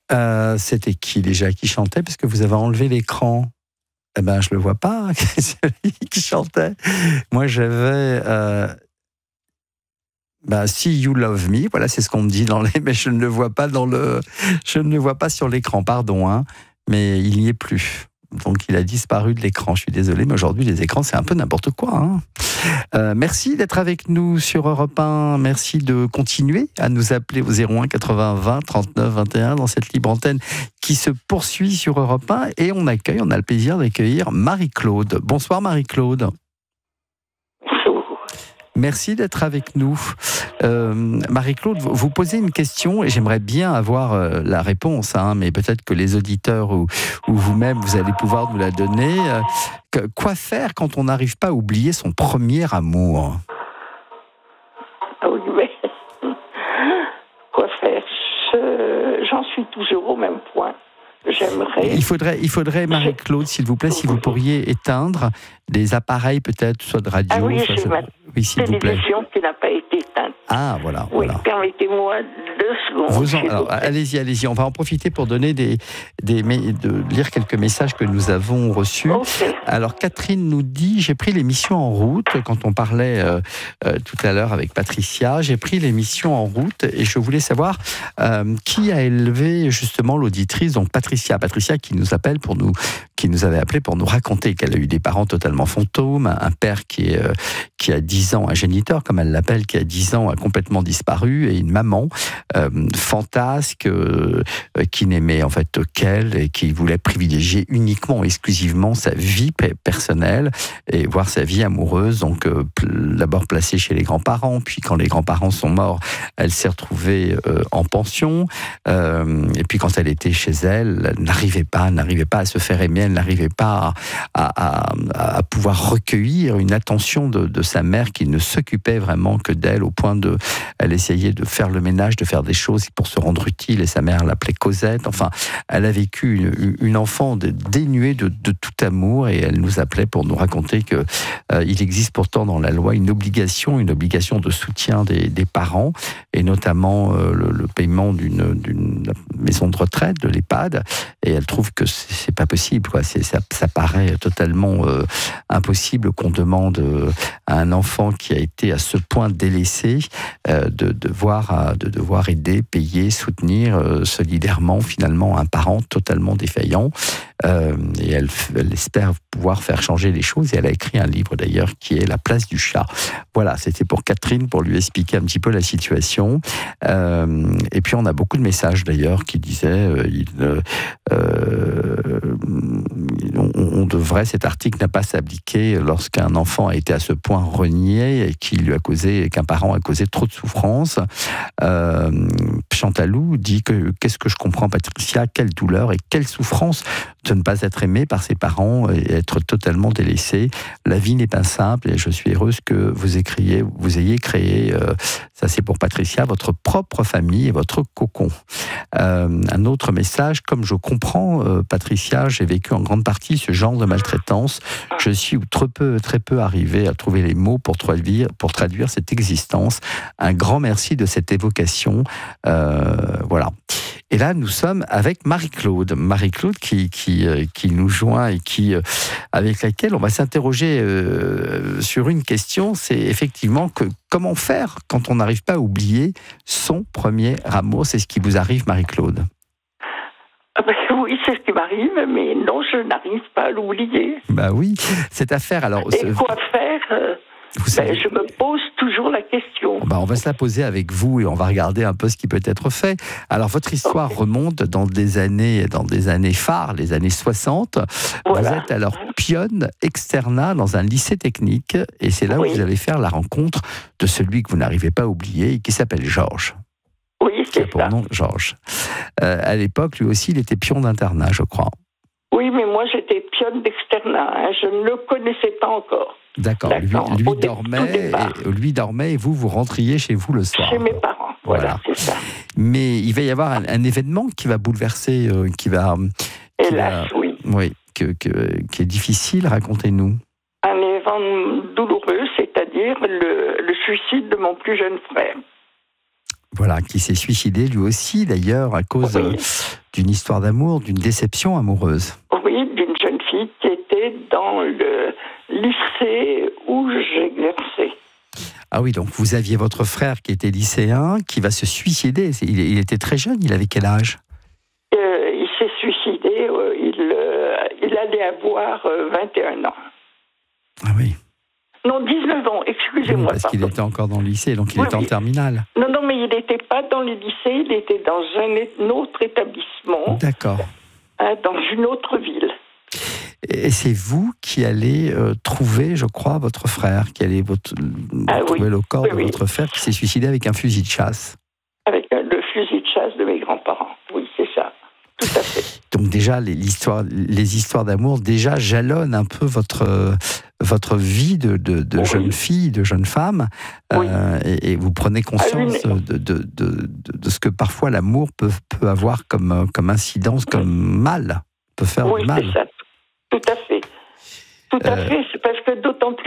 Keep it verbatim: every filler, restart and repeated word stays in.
Euh, c'était qui déjà qui chantait? Parce que vous avez enlevé l'écran. Eh ben, je le vois pas. C'est lui qui chantait. Moi, j'avais. Euh, bah, si You Love Me, voilà, c'est ce qu'on me dit dans les. Mais je ne le vois pas dans le. Je ne le vois pas sur l'écran, pardon, hein. Mais il n'y est plus. Donc, il a disparu de l'écran. Je suis désolé, mais aujourd'hui, les écrans, c'est un peu n'importe quoi, hein. Euh, merci d'être avec nous sur Europe un. Merci de continuer à nous appeler au zéro un quatre-vingts vingt trente-neuf vingt et un dans cette libre antenne qui se poursuit sur Europe un. Et on accueille, on a le plaisir d'accueillir Marie-Claude. Bonsoir Marie-Claude. Merci d'être avec nous. Euh, Marie-Claude, vous posez une question et j'aimerais bien avoir euh, la réponse, hein, mais peut-être que les auditeurs ou, ou vous-même, vous allez pouvoir nous la donner. Euh, que, quoi faire quand on n'arrive pas à oublier son premier amour? Ah oui, mais quoi faire? Je, J'en suis toujours au même point. J'aimerais... Il faudrait, il faudrait Marie-Claude, s'il vous plaît, si vous pourriez éteindre des appareils peut-être, soit de radio, ah oui, soit... c'est ma oui, s'il vous plaît. télévision qui n'a pas été éteinte. Ah, voilà. Oui, voilà. permettez-moi deux secondes. Vous en, alors, allez-y, allez-y. On va en profiter pour donner des, des, de lire quelques messages que nous avons reçus. Okay. Alors, Catherine nous dit, j'ai pris l'émission en route, quand on parlait euh, euh, tout à l'heure avec Patricia, j'ai pris l'émission en route et je voulais savoir euh, qui a élevé justement l'auditrice, donc Patricia. Patricia qui nous appelle pour nous, qui nous avait appelé pour nous raconter qu'elle a eu des parents totalement fantômes, un père qui, est, euh, qui a dix ans, un géniteur comme elle l'appelle, qui a dix ans, a complètement disparu, et une maman euh, fantasque euh, qui n'aimait en fait qu'elle et qui voulait privilégier uniquement, exclusivement sa vie personnelle et voir sa vie amoureuse. Donc euh, d'abord placée chez les grands-parents, puis quand les grands-parents sont morts, elle s'est retrouvée euh, en pension. Euh, et puis quand elle était chez elle, elle n'arrivait pas, elle n'arrivait pas à se faire aimer, elle n'arrivait pas à, à, à pouvoir recueillir une attention de, de sa mère qui ne s'occupait vraiment que d'elle, au point de, elle essayait de faire le ménage, de faire des choses pour se rendre utile, et sa mère l'appelait Cosette. Enfin, elle a vécu une, une enfant de, dénuée de, de tout amour, et elle nous appelait pour nous raconter que euh, il existe pourtant dans la loi une obligation, une obligation de soutien des, des parents, et notamment euh, le, le paiement d'une, d'une maison de retraite, de l'EHPAD, et elle trouve que c'est, c'est pas possible, quoi. C'est, ça, ça paraît totalement euh, impossible qu'on demande euh, à un enfant qui a été à ce point délaissé euh, de devoir, de devoir aider, payer, soutenir euh, solidairement finalement un parent totalement défaillant. Euh, et elle, elle espère pouvoir faire changer les choses, et elle a écrit un livre d'ailleurs qui est La place du chat. Voilà, c'était pour Catherine, pour lui expliquer un petit peu la situation. Euh, et puis on a beaucoup de messages d'ailleurs qui disaient euh, il, euh, on, on devrait, cet article n'a pas s'appliquer lorsqu'un enfant a été à ce point renié et qui lui a causé, et qu'un parent a causé trop de souffrance. Euh, Chantalou dit que qu'est-ce que je comprends, Patricia, quelle douleur et quelle souffrance de ne pas être aimé par ses parents et être totalement délaissé. La vie n'est pas simple, et je suis heureuse que vous écriez, vous ayez créé, euh, ça c'est pour Patricia, votre propre famille et votre cocon. Euh, un autre message, comme je comprends, euh, Patricia, j'ai vécu en grande partie ce genre de maltraitance. Je suis très peu, très peu arrivé à trouver les mots pour traduire, pour traduire cette existence. Un grand merci de cette évocation. Euh, voilà. Et là, nous sommes avec Marie-Claude. Marie-Claude qui, qui, euh, qui nous joint et qui, euh, avec laquelle on va s'interroger euh, sur une question, c'est effectivement que comment faire quand on n'arrive pas à oublier son premier amour. C'est ce qui vous arrive, Marie-Claude? Ah ben oui, c'est ce qui m'arrive, mais non, je n'arrive pas à l'oublier. Bah oui, cette affaire. Alors, et ce... quoi faire euh, vous savez... ben, je me pose toujours la question. Bah, on va se la poser avec vous et on va regarder un peu ce qui peut être fait. Alors, votre histoire okay. remonte dans des années, dans des années phares, les années soixante. Voilà. Vous êtes alors pionne externat dans un lycée technique, et c'est là oui. où vous allez faire la rencontre de celui que vous n'arrivez pas à oublier et qui s'appelle Georges. Oui, c'est pour ça. Nom Georges. Euh, à l'époque, lui aussi, il était pion d'internat, je crois. Oui, mais moi, j'étais pionne d'externat. Hein. Je ne le connaissais pas encore. D'accord. Lui, lui, dormait et, lui dormait et vous, vous rentriez chez vous le soir. Chez mes parents, voilà, voilà. C'est ça. Mais il va y avoir un, un événement qui va bouleverser, euh, qui va... Qui Hélas, va, oui. Oui, que, que, qui est difficile, racontez-nous. Un événement douloureux, c'est-à-dire le, le suicide de mon plus jeune frère. Voilà, qui s'est suicidé lui aussi, d'ailleurs, à cause Oui. euh, d'une histoire d'amour, d'une déception amoureuse. Oui, d'une jeune fille qui était dans le lycée où j'exerçais. Ah oui, donc vous aviez votre frère qui était lycéen, qui va se suicider. Il, il était très jeune, il avait quel âge? Euh, il s'est suicidé, euh, il, euh, il allait avoir euh, vingt et un ans. Ah oui. Non, dix-neuf ans, Oui, excusez-moi. parce qu'il pardon. était encore dans le lycée, donc il Oui, était en oui. terminale. Non, non, mais il n'était pas dans le lycée, il était dans un, un autre établissement, D'accord. hein, dans une autre ville. Et c'est vous qui allez euh, trouver, je crois, votre frère, qui allez votre, Ah, trouver oui. le corps Oui, de oui. votre frère qui s'est suicidé avec un fusil de chasse. Avec euh, le fusil de chasse de mes grands-parents. Oui, c'est ça. Tout à fait. Donc déjà, les, l'histoire, les histoires d'amour, déjà jalonnent un peu votre, euh, votre vie de, de, de Oui. jeune fille, de jeune femme, Oui. euh, et, et vous prenez conscience Ah oui, de, de, de, de, de ce que parfois l'amour peut, peut avoir comme, comme incidence, comme mal, peut faire Oui, du mal. c'est ça. Tout à fait. Tout à Euh, fait. C'est parce que d'autant plus